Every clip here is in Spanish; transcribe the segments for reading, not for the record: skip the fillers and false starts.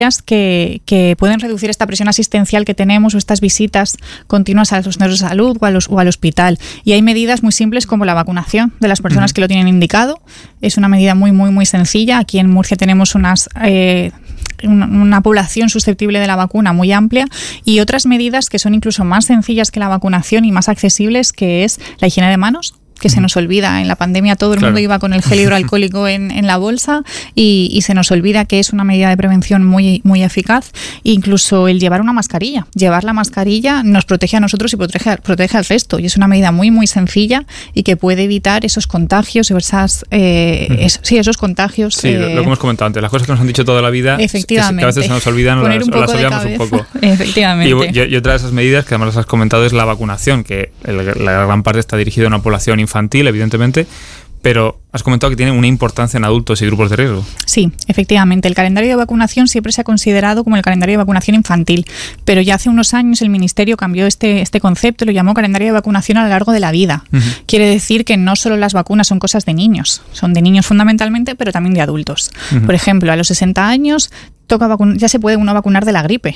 que pueden reducir esta presión asistencial que tenemos o estas visitas continuas a los centros de salud o al hospital. Y hay medidas muy simples como la vacunación de las personas que lo tienen indicado. Es una medida muy, muy, muy sencilla. Aquí en Murcia tenemos una población susceptible de la vacuna muy amplia, y otras medidas que son incluso más sencillas que la vacunación y más accesibles, que es la higiene de manos, que se nos olvida. En la pandemia todo el mundo iba con el gel hidroalcohólico en la bolsa y se nos olvida que es una medida de prevención muy, muy eficaz. Incluso el llevar una mascarilla. Llevar la mascarilla nos protege a nosotros y protege al resto. Y es una medida muy, muy sencilla y que puede evitar esos contagios, esos contagios. Sí, lo que hemos comentado antes. Las cosas que nos han dicho toda la vida, efectivamente, que a veces se nos olvidan o las olvidamos un poco. Efectivamente. Y otra de esas medidas que además las has comentado es la vacunación, que la gran parte está dirigida a una población infantil, evidentemente, pero has comentado que tiene una importancia en adultos y grupos de riesgo. Sí, efectivamente. El calendario de vacunación siempre se ha considerado como el calendario de vacunación infantil, pero ya hace unos años el Ministerio cambió este concepto y lo llamó calendario de vacunación a lo largo de la vida. Quiere decir que no solo las vacunas son cosas de niños, son de niños fundamentalmente, pero también de adultos. Por ejemplo, a los 60 años ya se puede uno vacunar de la gripe.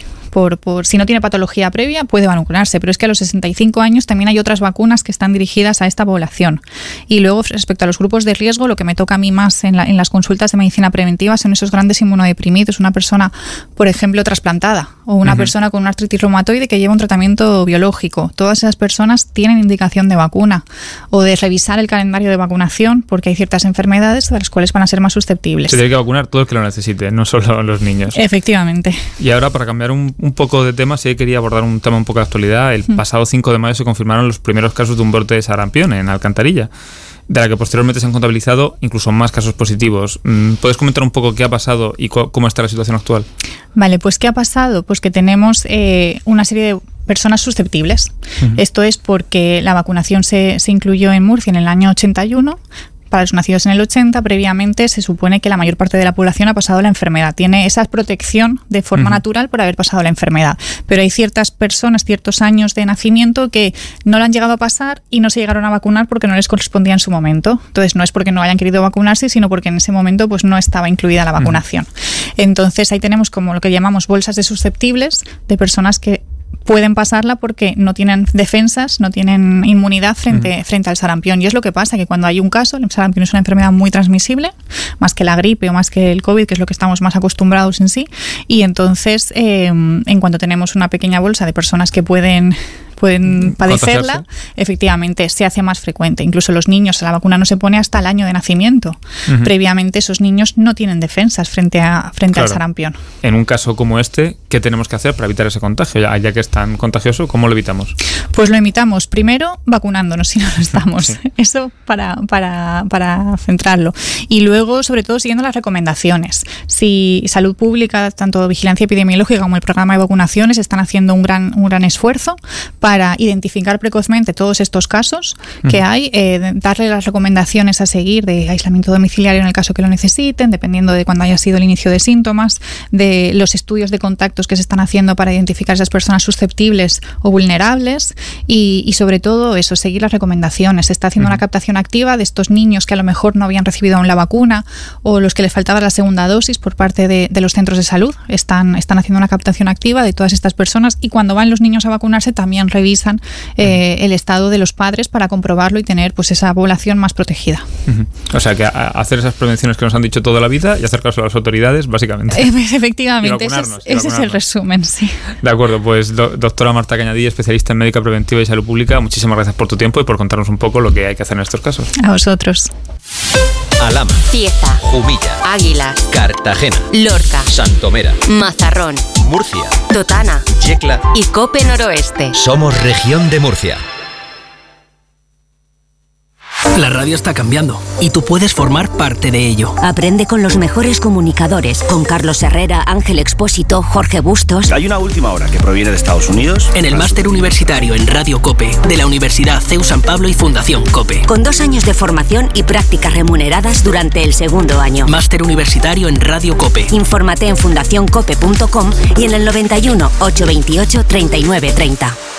Si no tiene patología previa, puede vacunarse, pero es que a los 65 años también hay otras vacunas que están dirigidas a esta población. Y luego, respecto a los grupos de riesgo, lo que me toca a mí más en las consultas de medicina preventiva son esos grandes inmunodeprimidos, una persona, por ejemplo, trasplantada, o una persona con una artritis reumatoide que lleva un tratamiento biológico. Todas esas personas tienen indicación de vacuna o de revisar el calendario de vacunación, porque hay ciertas enfermedades de las cuales van a ser más susceptibles. Se tiene que vacunar todo el que lo necesite, no solo los niños. Efectivamente. Y ahora, para cambiar un poco de tema, sí quería abordar un tema un poco de actualidad. El pasado 5 de mayo se confirmaron los primeros casos de un brote de sarampión en Alcantarilla, de la que posteriormente se han contabilizado incluso más casos positivos. ¿Puedes comentar un poco qué ha pasado y cómo está la situación actual? Vale, pues ¿qué ha pasado? Pues que tenemos una serie de personas susceptibles. Esto es porque la vacunación se incluyó en Murcia en el año 81. Para los nacidos en el 80, previamente se supone que la mayor parte de la población ha pasado la enfermedad. Tiene esa protección de forma natural por haber pasado la enfermedad. Pero hay ciertas personas, ciertos años de nacimiento que no la han llegado a pasar y no se llegaron a vacunar porque no les correspondía en su momento. Entonces no es porque no hayan querido vacunarse, sino porque en ese momento pues no estaba incluida la vacunación. Entonces ahí tenemos como lo que llamamos bolsas de susceptibles, de personas que pueden pasarla porque no tienen defensas, no tienen inmunidad frente al sarampión. Y es lo que pasa, que cuando hay un caso, el sarampión es una enfermedad muy transmisible, más que la gripe o más que el COVID, que es lo que estamos más acostumbrados en sí. Y entonces, en cuanto tenemos una pequeña bolsa de personas que pueden padecerla, efectivamente se hace más frecuente. Incluso los niños, la vacuna no se pone hasta el año de nacimiento. Previamente esos niños no tienen defensas frente al sarampión. En un caso como este, ¿qué tenemos que hacer para evitar ese contagio? Ya que es tan contagioso, ¿cómo lo evitamos? Pues lo evitamos primero vacunándonos si no lo estamos. Sí. Eso para centrarlo. Y luego, sobre todo, siguiendo las recomendaciones. Si Salud Pública, tanto Vigilancia Epidemiológica como el programa de vacunaciones, están haciendo un gran esfuerzo para identificar precozmente todos estos casos que hay, darle las recomendaciones a seguir de aislamiento domiciliario en el caso que lo necesiten, dependiendo de cuándo haya sido el inicio de síntomas, de los estudios de contactos que se están haciendo para identificar esas personas susceptibles o vulnerables y sobre todo eso, seguir las recomendaciones. Se está haciendo una captación activa de estos niños que a lo mejor no habían recibido aún la vacuna o los que les faltaba la segunda dosis por parte de los centros de salud. Están haciendo una captación activa de todas estas personas y cuando van los niños a vacunarse también revisan el estado de los padres para comprobarlo y tener pues esa población más protegida. O sea que hacer esas prevenciones que nos han dicho toda la vida y hacer caso a las autoridades, básicamente. Efectivamente, ese es el resumen, sí. De acuerdo, pues doctora Marta Cañadí, especialista en médica preventiva y salud pública, muchísimas gracias por tu tiempo y por contarnos un poco lo que hay que hacer en estos casos. A vosotros. Alhama, Cieza, Jumilla, Águilas, Cartagena, Lorca, Santomera, Mazarrón, Murcia, Totana, Yecla y Cope Noroeste. Somos Región de Murcia. La radio está cambiando y tú puedes formar parte de ello. Aprende con los mejores comunicadores, con Carlos Herrera, Ángel Expósito, Jorge Bustos. Hay una última hora que proviene de Estados Unidos. En el máster universitario en Radio COPE de la Universidad CEU San Pablo y Fundación COPE. Con 2 años de formación y prácticas remuneradas durante el segundo año. Máster universitario en Radio COPE. Infórmate en fundacioncope.com y en el 91 828 39 30.